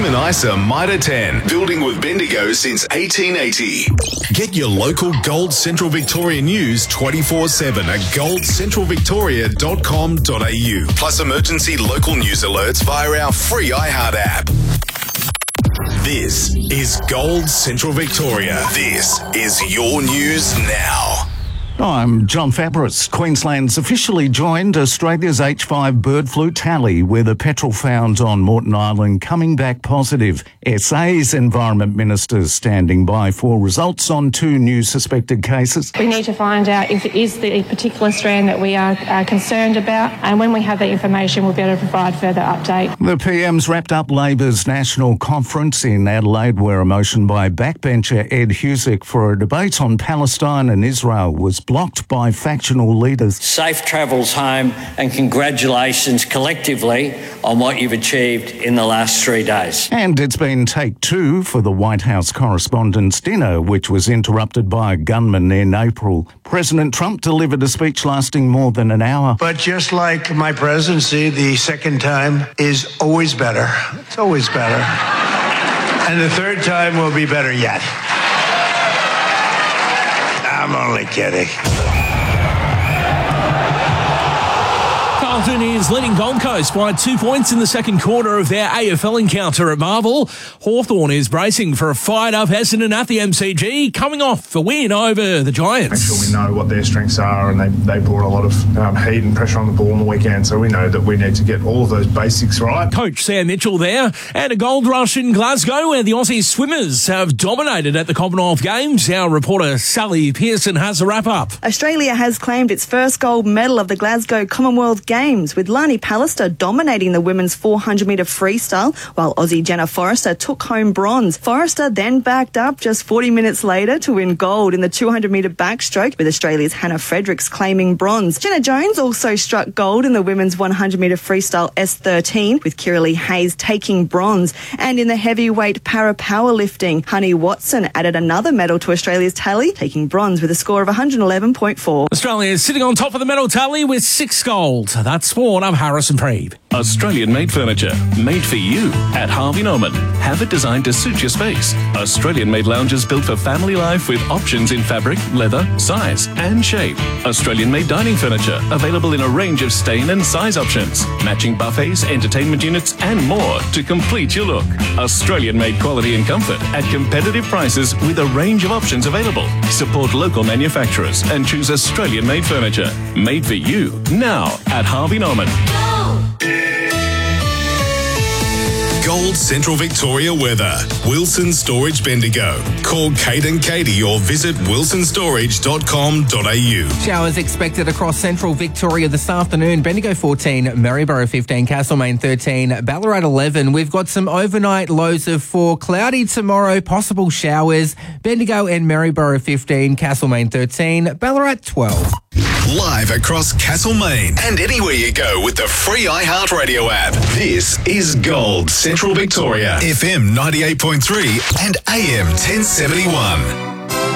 and Isa Mitre 10, building with Bendigo since 1880. Get your local Gold Central Victoria news 24/7 at goldcentralvictoria.com.au. Plus emergency local news alerts via our free iHeart app. This is Gold Central Victoria. This is your news now. I'm John Fabris. Queensland's officially joined Australia's H5 bird flu tally, with a petrel found on Moreton Island coming back positive. SA's Environment Minister standing by for results on 2 new suspected cases. We need to find out if it is the particular strand that we are concerned about, and when we have that information, we'll be able to provide further update. The PM's wrapped up Labor's national conference in Adelaide, where a motion by backbencher Ed Husick for a debate on Palestine and Israel was blocked by factional leaders. Safe travels home, and congratulations collectively on what you've achieved in the last 3 days. And it's been take 2 for the White House Correspondents' Dinner, which was interrupted by a gunman in April. President Trump delivered a speech lasting more than an hour. But just like my presidency, the second time is always better. It's always better. And the third time will be better yet. I'm only kidding. Carlton is leading Gold Coast by 2 points in the second quarter of their AFL encounter at Marvel. Hawthorn is bracing for a fired-up Essendon at the MCG, coming off a win over the Giants. Make sure we know what their strengths are, and they brought a lot of heat and pressure on the ball on the weekend, so we know that we need to get all of those basics right. Coach Sam Mitchell there, and a gold rush in Glasgow, where the Aussie swimmers have dominated at the Commonwealth Games. Our reporter Sally Pearson has a wrap-up. Australia has claimed its first gold medal of the Glasgow Commonwealth Games, with Lani Pallister dominating the women's 400-metre freestyle, while Aussie Jenna Forrester took home bronze. Forrester then backed up just 40 minutes later to win gold in the 200-metre backstroke, with Australia's Hannah Fredericks claiming bronze. Jenna Jones also struck gold in the women's 100-metre freestyle S13, with Kiralee Hayes taking bronze. And in the heavyweight para-powerlifting, Honey Watson added another medal to Australia's tally, taking bronze with a score of 111.4. Australia is sitting on top of the medal tally with 6 gold. That's sport. I'm Harrison Preeb. Australian-made furniture, made for you at Harvey Norman. Have it designed to suit your space. Australian-made lounges built for family life, with options in fabric, leather, size and shape. Australian-made dining furniture, available in a range of stain and size options. Matching buffets, entertainment units and more to complete your look. Australian-made quality and comfort at competitive prices, with a range of options available. Support local manufacturers and choose Australian-made furniture. Made for you now at Harvey Norman. Gold Central Victoria weather. Wilson Storage Bendigo. Call Kate and Katie or visit wilsonstorage.com.au. Showers expected across central Victoria this afternoon. Bendigo 14, Maryborough 15, Castlemaine 13, Ballarat 11. We've got some overnight lows of 4. Cloudy tomorrow, possible showers. Bendigo and Maryborough 15, Castlemaine 13, Ballarat 12. Live across Castlemaine and anywhere you go with the free iHeartRadio app. This is Gold Central Victoria, FM 98.3 and AM 1071.